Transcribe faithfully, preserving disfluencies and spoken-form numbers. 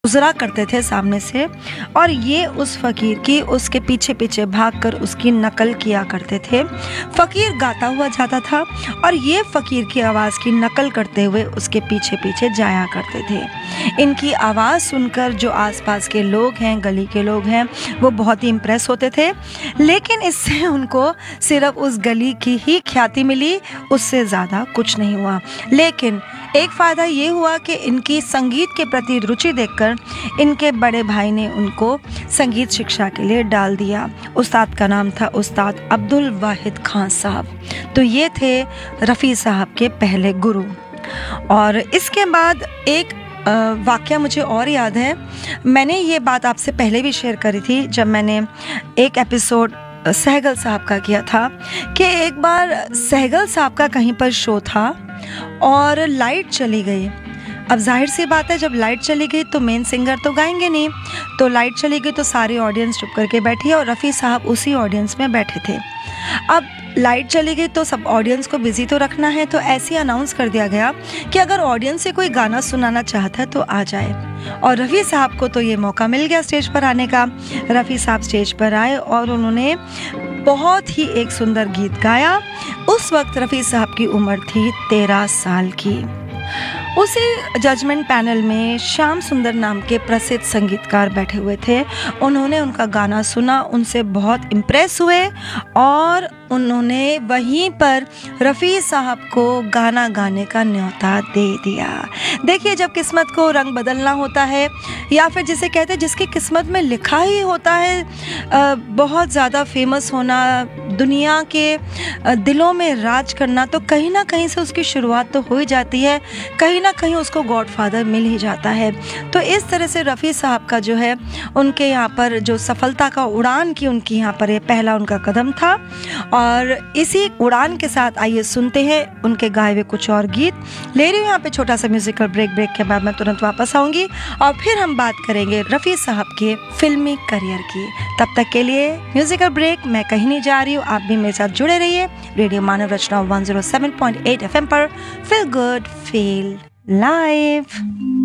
गुजरा करते थे सामने से, और ये उस फ़कीर की उसके पीछे पीछे भागकर उसकी नकल किया करते थे। फ़कीर गाता हुआ जाता था और ये फ़कीर की आवाज़ की नकल करते हुए उसके पीछे पीछे जाया करते थे। इनकी आवाज़ सुनकर जो आसपास के लोग हैं, गली के लोग हैं, वो बहुत ही इम्प्रेस होते थे, लेकिन इससे उनको सिर्फ उस गली की ही ख्याति मिली, उससे ज़्यादा कुछ नहीं हुआ। लेकिन एक फ़ायदा ये हुआ कि इनकी संगीत के प्रति रुचि देखकर इनके बड़े भाई ने उनको संगीत शिक्षा के लिए डाल दिया। उस्ताद का नाम था उस्ताद अब्दुल वाहिद खान साहब। तो ये थे रफ़ी साहब के पहले गुरु। और इसके बाद एक वाक़या मुझे और याद है, मैंने ये बात आपसे पहले भी शेयर करी थी जब मैंने एक एपिसोड सहगल साहब का किया था, कि एक बार सहगल साहब का कहीं पर शो था और लाइट चली गई। अब जाहिर सी बात है, जब लाइट चली गई तो मेन सिंगर तो गाएंगे नहीं, तो लाइट चली गई तो सारी ऑडियंस चुप करके बैठी और रफ़ी साहब उसी ऑडियंस में बैठे थे। अब लाइट चली गई तो सब ऑडियंस को बिजी तो रखना है, तो ऐसे अनाउंस कर दिया गया कि अगर ऑडियंस से कोई गाना सुनाना चाहता है तो आ जाए। और रफ़ी साहब को तो ये मौका मिल गया स्टेज पर आने का। रफ़ी साहब स्टेज पर आए और उन्होंने बहुत ही एक सुंदर गीत गाया। उस वक्त रफ़ी साहब की उम्र थी तेरह साल की। उसी जजमेंट पैनल में श्याम सुंदर नाम के प्रसिद्ध संगीतकार बैठे हुए थे। उन्होंने उनका गाना सुना, उनसे बहुत इम्प्रेस हुए और उन्होंने वहीं पर रफ़ी साहब को गाना गाने का न्योता दे दिया। देखिए, जब किस्मत को रंग बदलना होता है, या फिर जिसे कहते हैं जिसकी किस्मत में लिखा ही होता है बहुत ज़्यादा फेमस होना, दुनिया के दिलों में राज करना, तो कहीं ना कहीं से उसकी शुरुआत तो हो ही जाती है, कहीं ना कहीं उसको गॉडफादर मिल ही जाता है। तो इस तरह से रफ़ी साहब का जो है, उनके यहाँ पर जो सफलता का उड़ान की उनकी यहाँ पर ये पहला उनका कदम था। और इसी उड़ान के साथ आइए सुनते हैं उनके गाए हुए कुछ और गीत। ले रही हूँ यहाँ पे छोटा सा म्यूजिकल ब्रेक। ब्रेक के बाद मैं तुरंत वापस आऊँगी और फिर हम बात करेंगे रफ़ी साहब के फिल्मी करियर की। तब तक के लिए म्यूजिकल ब्रेक, मैं कहीं नहीं जा रही हूँ, आप भी मेरे साथ जुड़े रहिए रेडियो मानव रचना one zero seven point eight F M पर। Feel good feel live.